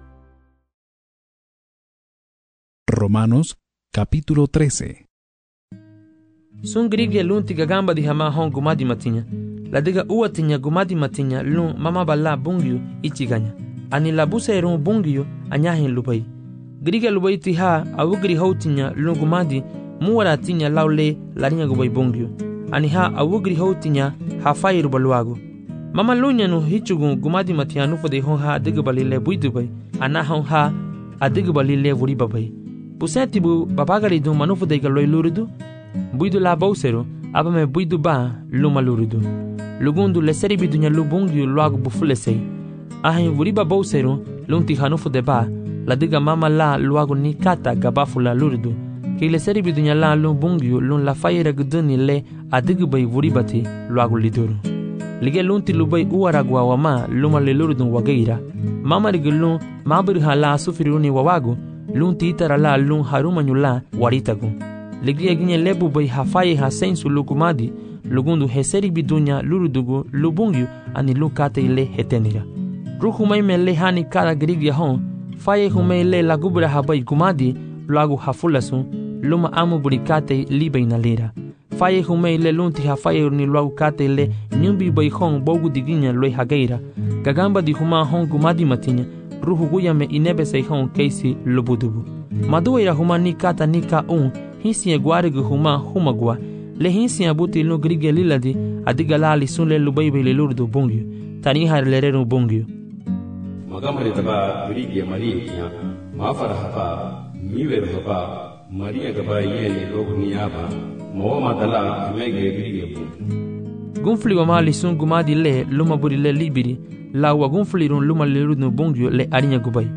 Romanos capítulo 13. Sun grige lun tiga gamba di hama hon gumadi matinya. La diga uatinya gumadi matinya lun mama bala bungyu ichiganya. Ani labusa erun bungyu anyahin lubai. Grige lubai tiha awugri houtinya lun gumadi muwara tinya laule larinya gubai bungyu. Ani ha awugri houtinya hafai rubaluago. Mama lunya no hichugun gumadi matianu fode hon ha digabali le buidubai ana hon ha adigabali le wuribabai puseti bu babagari du manufu de galoi lurudu buidu la bausero abame buidu ba luma lurudu lugundu le seri bidunya lubungi luagu bufulesei ahin wuriba bausero lunti hanufu de ba la diga mama la luagu ni kata gabafu la lurudu ki le seri bidunya la lubungi lun la fayera guduni le adigabai wuribati luagu liduru lige lunti lubai uaragwa wama luma le lurudun wageira mama rigulun mabir hala sufiruni wawagu lunti itara la lun harumanyula waritagu lige ginye lebu bai hafaye hasensu lukumadi lugundu heseri bidunya lurudugu lubungyu ani lukate ile hetenira ruhumai mele hani kara grigya hon faye humai le lagubra habai kumadi lagu hafulasun luma amu burikate libai nalira faye humei le lunti hafaye ni luau kate le nyumbi bai hong bogu diginya loi hageira gagamba di huma hong gumadi matinya ruhu guya me inebe sei hong keisi lubudubu maduira huma ni kata nika hisi e guarigu huma humagua le hisi abuti no grige liladi adigalali sunle lubai bai le lurdu bungyu tani har lerenu bungyu magamare taba grige maria mafara haba miweru haba maria gaba yeni logu niyaba Moa dala mege grige gunfli wa mali sun gumadi le luma buri le libiri la wa gunfli run luma le rudnu bongyo le arinya gubai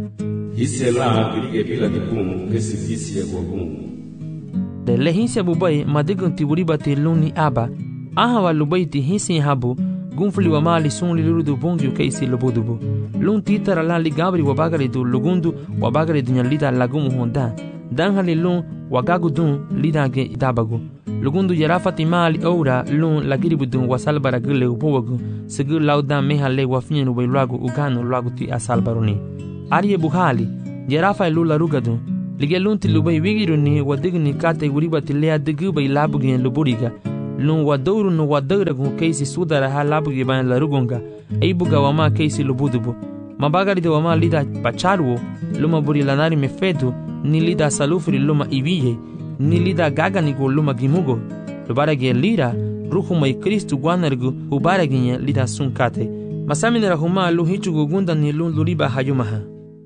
hisela grige bila tikum kesi hisi go gum de le hisi bubai madigun ti buri bati luni aba aha wa lubai ti hisi habu gunfli wa mali sun le rudu bongyo keisi lobudubu lun titara la ligabri wa bagari du lugundu wa bagari dunya lida lagumu honda danhali lun wagagu dun lidage idabagu lugundu yarafati mali oura lun lagiribu dun wasalbara gile upowagu sigu lauda mehale wafnyenu bai luagu ugano luagu ti asalbaruni ariye buhali yarafa lula rugadu Lige lunti lubai wigiru ni wadigni kate wuriba tilea diguba ilabugi en luburiga. Lun wadouru no wadaura gun keisi sudara ha labugi ban larugunga. Eibuga wama keisi lubudubu. Mabagari de wama lida pacharuo. Luma buri lanari mefedu. Ni lida salufri luma ibiye. Ni lida gaganigo luma gimugo. Lubaragi lira. Ruhuma i Kristu guanargu ubaraginya lida sunkate. Masaminera huma lu hichugu gunda ni lun luriba hayumaha.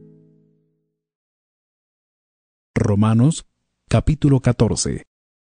Romanos capítulo 14.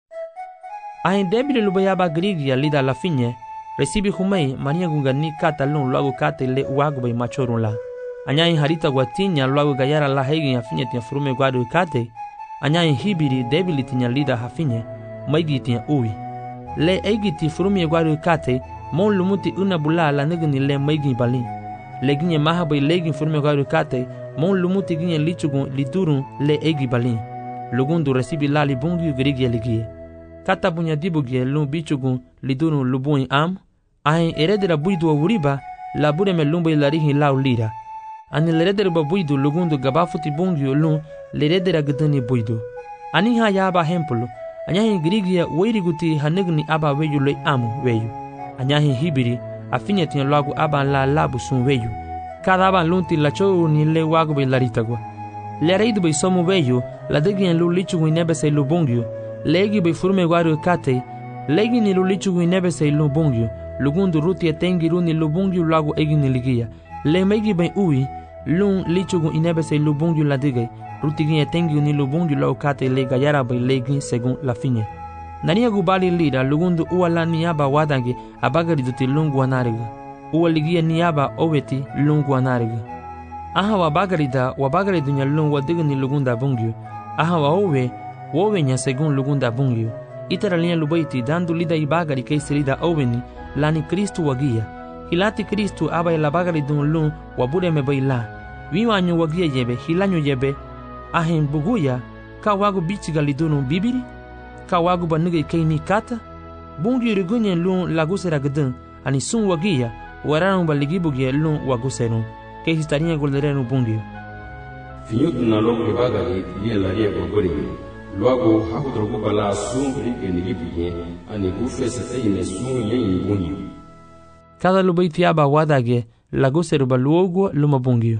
Ain debile lubayaba grigia lida la finye. Recibi humei mania gunga ni kata lun luagu kate le uagubay machorun la. Anyain harita guatinya luagu gayara la hegi hafinye tia furume guadu kate. Anyain hibiri debili tinya lida hafinye. Maigi tia uwi. Le eigiti furumi guadu kate. Mon lumuti una bula la negni le maigi balin. Le ginye mahabay legin furume guadu kate. Mon lumuti ginye lichugun liturun le egi balin. Lugundu recibi lali bungi grigia ligie. Kata bunya dibugie lun bichugun lidurun lubuin am. Ahin eredera buidu wa wuriba la bureme lumbay larihin lau lira. Ani leredera ba buidu lugundu gabafuti bungi lun leredera gdani buidu. Ani ha yaba hempulu. Anyahin grigia weiriguti hanegni aba weyu le amu weyu. Anyahin hibiri afinya tinya lagu aba la labu sun weyu. Cada aban lunti la chou ni le wagu be laritagwa. Le reidu be somu weyu la degien lu lichu inebe se lu bungyu. Legi be furume guaru kate. Legi ni lu lichu inebe se lu bungyu. Lugundu ruti etengi runi lu bungyu lagu egi ni ligia. Le megi be ui lun lichu inebe se lu bungyu la digay. Ruti gin etengi ni lu bungyu lau kate le gayara be legi segun la finye. Nania gubali lira lugundu uala niaba wadangi abagari duti lungu anariga. Uwaligia niaba oweti lungu anariga. Aha wabagari dunya lungu wadigni lugunda bungyu. Aha wowe nya segun lugunda bungyu. Itara linya lubaiti dandu lida ibagari keisi lida oweni lani Kristu wagia. Hilati Kristu aba ilabagari dun lun wabure mebaila. Viwanyu wagia yebe hilanyu yebe. Ahin buguya ka wagu bichiga lidunu bibiri. Ka wagu banige keini kata. Bungyu rigunye lun lagusera gdun ani sun wagia. Waranu baligibugie lun waguserun. Que histaria golderenu bungio. Finyutu na logo ibagari liya laria gogori. Luago hakudrogo bala sungri genigibugie ani gufesa teine sun yen bungio. Cada lubaiti aba wadage laguseru baluogo luma bungio.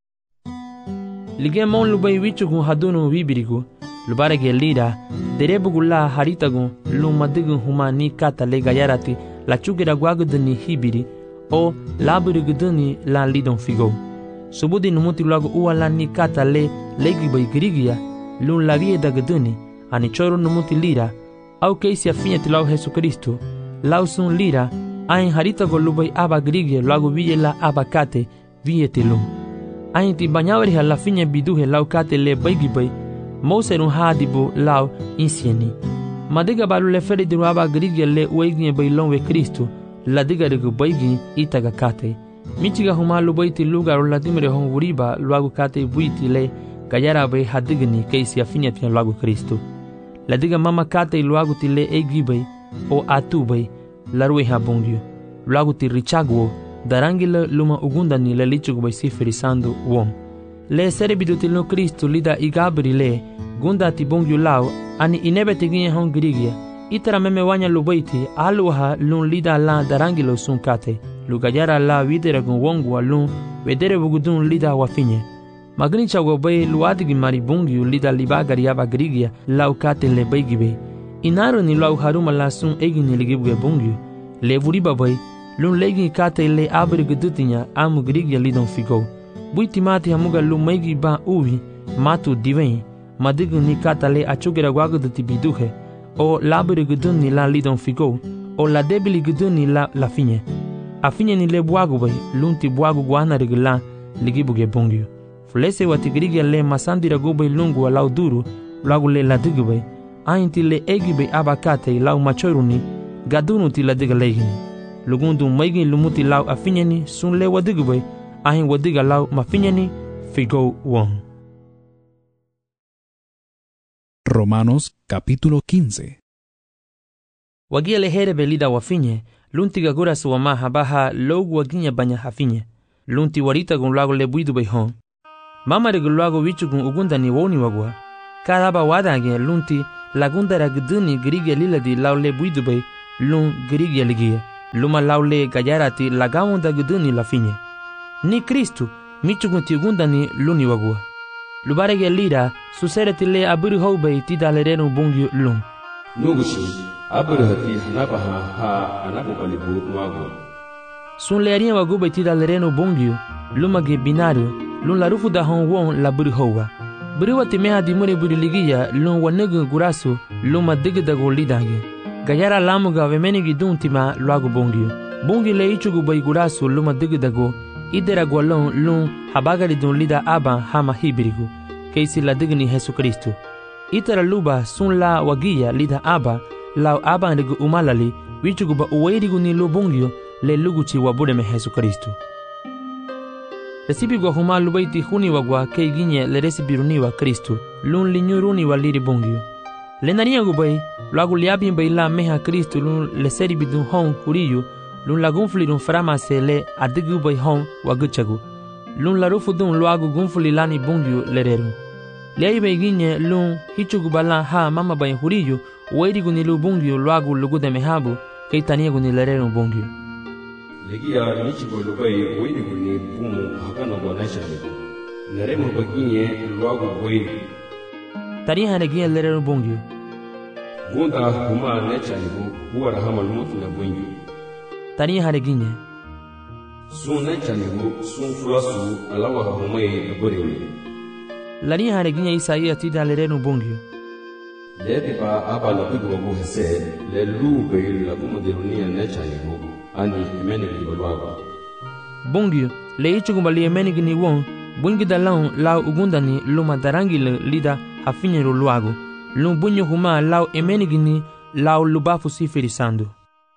Lige mon lubai wichugun hadunu wibirigu. Lubarege lira derebugula haritagun lumadigun humani kata le gayarati la chugera guagudani hibiri. O laburi guduni la lidon figo. Subudi numuti lagu uwa la ni kata le legi bay grigia lun lagie da guduni ani choro numuti lira au keisi afinya tilau Jesu Kristo lau sun lira ain harita go lubay aba grigia lagu viye la aba kate viye tilum ain ti banyawari la finya biduhe lau kate le baygi bay mouserun hadibu lau insieni madiga balu le feri diru aba grigia le ueginye bay lonwe Kristo la diga regu baigi itaga kate. Michiga humalu baiti lugar la dimre hon wuriba luagu kate buiti le gayara bay hadigni keisi afinya tia luagu Kristo. La diga mama kate luagu ti le egi bay o atu bay la rue habungyo. Luagu ti richagwo darangi le luma ugunda ni le lichugu bay sifirisando wom. Le serebidu ti lo Kristo lida igabri le gunda ti bungyo lau ani inebe tiginye hon grigia. Itara meme wanya lubaiti aluha lun lida la darangilo sun kate. Lugayara la videre gun wongwa lun wedere bugudun lida wafinye. Magnicha wabay luadigi maribungi lida libagari aba grigia la ukate le baygibe. Inaru ni la haruma la sun egini ligibwe bungi. Le vuriba bay lun legi kate le abri gudutinya amu grigia lidon figo. Buiti mati hamuga lun maigi ba uvi matu diven. Madigu ni kata le achugera waguduti biduhe. O laburi guduni la lidon figo, o la debili guduni la finye. A finye ni le buagu bay, lunti buagu guana regula, ligibuge bungyo. Fulese watigrigia le masandira gubay lungu lau duru, lagu le la digubay. Ainti le egibay abakate lau machoruni, gadunu ti la diga legini. Lugundu maigi lumuti lau a finye ni sun le wadigubay, ahin wadiga lau ma finye ni figo won. Romanos capítulo 15. Wagia lehere belida wafinye, lunti gagura suwama habaha logu waginya banya hafinye. Lunti warita gun lago le buidu bayhon. Mama regu lago wichu gun ugunda ni woni wagwa. cada ba wadage lunti lagundara gduni grige liladi laule buidube lun grige ligia luma laule gayarati lagawunda gduni la finye ni Kristu michugunti gundani luni wagua lubarege lira susereti le aburi hoube tidalerenu bungyu lun nugushi aburi hati hanabaha ha anabukalibu nuagu sun learia wagube tidalerenu bungyu lumage binaru lun la rufu da hon won la buri howa buri wati meha dimure buri ligia lun wanugu gurasu luma digdago lidange gayara lamuga vemenigi duntima luagu bungyu bungi le ichugu bai gurasu luma digdago idera gwalon lun habagari dun lida aba hama hibirigu keisi la digni Jesu Kristu itara luba sun la wagia lida aba lau aba ndigu umalali wichugu ba uwairigu ni lu bungyu le luguchi wabureme Jesu Kristu resibi gwa huma lubaiti huni wagwa kei ginye le resibiruni wa Kristu lun linyuruni wa liri bungyu le nania gubai luagu liabi mbai la meha Kristu lun le seribi dun hon huriyu lun la gunfuli dun framase le adigu bai hon waguchagu lun la rufu dun luagu gunfuli lani bungyu lereru le bai ginye lun hichugu bala ha mama bai huriyu wairigu ni lu bungyu luagu lugude mehabu kei taniegu ni lereru bungyu legia nichigo lubai wairigu ni bumu hakana gwanashanigu neremu baginye luagu wairigu tariha negia lereru bungyu gunda huma nechanigu huwara hama lumutu na bungyu tariha neginye sun nechanigu sun fulasu alawa humai aburewi lani hareginya Isaia tida lereru bungyu lebiba aba la bigu wagu hese le lube la kumudirunia nechanigu ani emenigi balwaga bungyu le ichugumali emenigi ni won bungi dalau lau ugundani luma darangi le lida hafinyeru luago lum bunyo huma lau emenigi ni lau lubafu sifirisando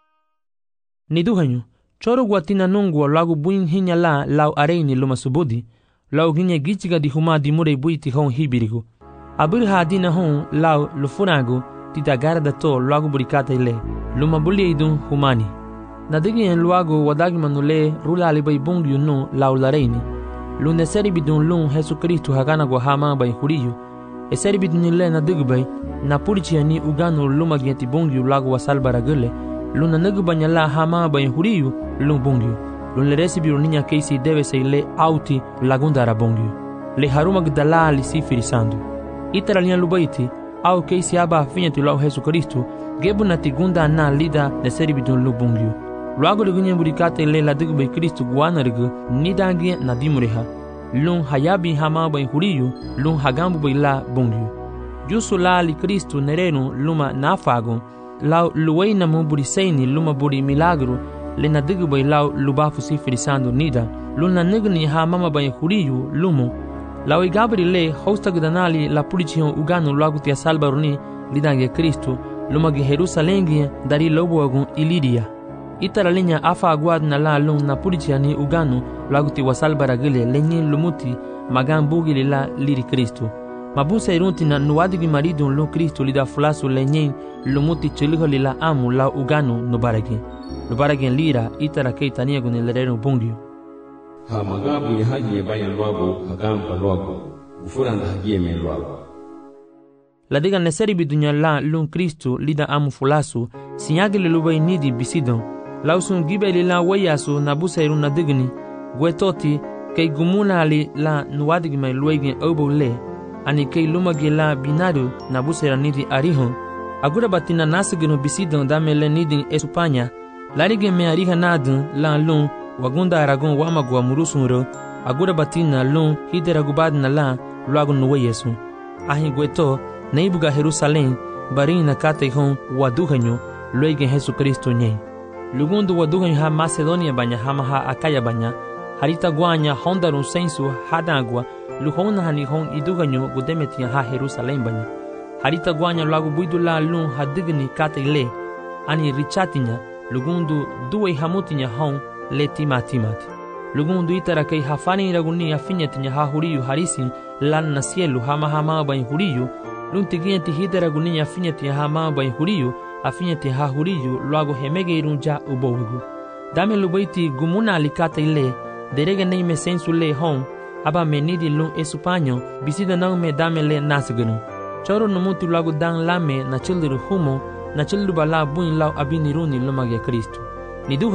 ni duhanyu choro guatina nungwa lagu buin hinya la lau areini luma subudi lau ginya gichiga di huma di mure buiti hon hibirigo abur hadina hon lau lufurago tita garda to lagu burikata ile luma buli idun humani nadigi en luago wadagi manule rula alibai bungyu no lau lareini lune seri bidun lun Jesu Kristu hagana go hama bai huriyu e seri bidun ile nadigi bai na purichi ani ugano luma gieti bungyu lagu wasalbara gele luna nagu banyala hama bai huriyu lun bungyu lun le resibiru ninya keisi deve se ile auti lagundara bungyu le haruma gdala li sifirisando itara lian lubaiti au keisi aba finyatu lau Jesu Kristu gebu na tigunda na lida ne seri bidun lu bungyu luago lugunye burikata ile la digu bai Kristu guana rigu nidangi na dimureha lun hayabi hama bai huriyu lun hagambu bai la bungyu jusu la li Kristu nerenu luma nafago lau luwei na mo buri seini luma buri milagro le na digu bai lau lubafu sifirisando nida luna nigni ha mama bai huriyu lumo lau igabri le hosta gudanali la pulicion ugano luagu tia salbaruni lidange Kristu luma ge Jerusalengi dari lobo agun ilidia itara linya afa aguad na la lun na puliciani ugano luagu ti wasalbara gile lenye lumuti magan bugi la liri Kristu mabusa irunti na nuadigi maridu lu Kristu lida fulasu lenye lumuti chiliho lila amu la ugano nubaragi lira itara kei taniagu ni lereru bungyu ha magabu ni haji bayan luago hagamba luago ufuranda haji me luago ladiga neseri bidunya la lun Kristu lida amu fulasu sinyagi lubai nidi bisidon lausun gibe lila wayasu nabusa iruna digni gwetoti kei gumuna ali la nuadigi mai luegi obo le ani kei lumagi la binadu nabusa nidi arihon agura batina nasigino bisidon damele nidi esupanya larige me ariha nadun la lun wagunda aragon wamagwa murusunro agura batina lun hidera gubad na la luago nuwe yesu ahi gweto neibuga Jerusalem barin na kate hon waduhanyo luege Jesu Kristo nye lugundu waduhanyo ha Macedonia banya hama ha Akaya banya harita guanya hondarun sensu hadagwa luhona hani hon iduhanyo gudemetia ha Jerusalem banya harita guanya luago buidula lun hadigni kate le ani richatinya lugundu duwe hamutinya hon le timati lugundu itara kei hafani raguni afinyatinya ha huriyu harisi lan na cielu hama bai huriyu luntigia ti hidera guni afinyati hama bai huriyu afinyati ha huriyu luago hemege irunja ubowigu dame lubaiti gumuna alikata ile derege nei me sensu le hon aba menidi lun esupanyo bisida nau me dame le nasgunu Choro numuti lagu dang lame na childiru humo na childu bala buin lau abiniruni lomage Kristo. Ni